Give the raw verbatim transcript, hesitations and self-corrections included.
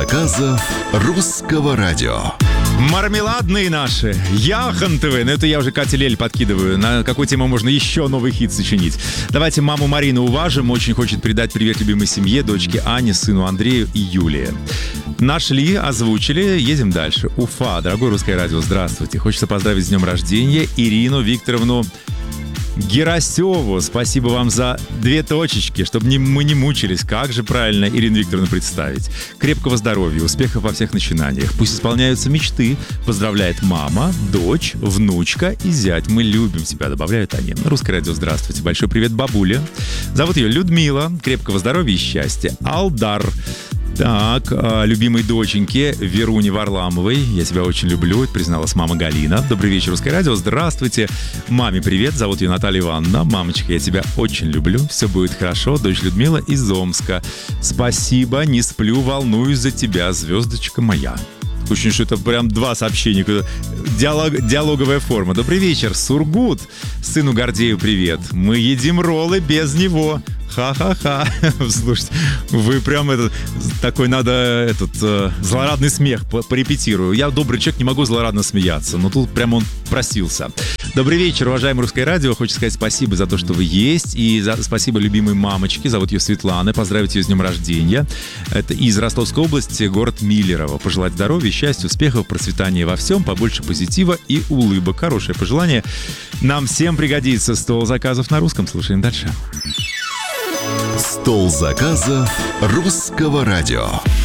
Заказов русского радио. Мармеладные наши, яхонтовые. Ну, это я уже Кате Лель подкидываю. На какую тему можно еще новый хит сочинить. Давайте маму Марину уважим. Очень хочет передать привет любимой семье, дочке Ане, сыну Андрею и Юлии. Нашли, озвучили, едем дальше. Уфа, дорогое русское радио, здравствуйте. Хочется поздравить с днем рождения Ирину Викторовну Герасеву. Спасибо вам за две точечки, чтобы не, мы не мучились. Как же правильно Ирину Викторовну представить? Крепкого здоровья, успехов во всех начинаниях. Пусть исполняются мечты. Поздравляет мама, дочь, внучка и зять. Мы любим тебя, добавляют они. Русское радио, здравствуйте. Большой привет бабуле. Зовут ее Людмила. Крепкого здоровья и счастья. Алдар. Так, любимой доченьке Веруне Варламовой. Я тебя очень люблю, это призналась мама Галина. Добрый вечер, русское радио. Здравствуйте. Маме привет, зовут ее Наталья Ивановна. Мамочка, я тебя очень люблю. Все будет хорошо. Дочь Людмила из Омска. Спасибо, не сплю, волнуюсь за тебя, звездочка моя. Очень, что это прям два сообщения. Диалог, диалоговая форма. Добрый вечер, Сургут. Сыну Гордею привет. Мы едим роллы без него. Ха-ха-ха. Слушайте, вы прям этот, такой надо этот э, злорадный смех порепетирую. Я добрый человек, не могу злорадно смеяться, но тут прям он просился. Добрый вечер, уважаемое русское радио. Хочу сказать спасибо за то, что вы есть. И за, спасибо любимой мамочке, зовут ее Светлана. Поздравить ее с днем рождения. Это из Ростовской области, город Миллерово. Пожелать здоровья, счастья, успехов, процветания во всем, побольше позитива и улыбок. Хорошее пожелание. Нам всем пригодится. Стол заказов на русском. Слушаем дальше. Стол заказов русского радио.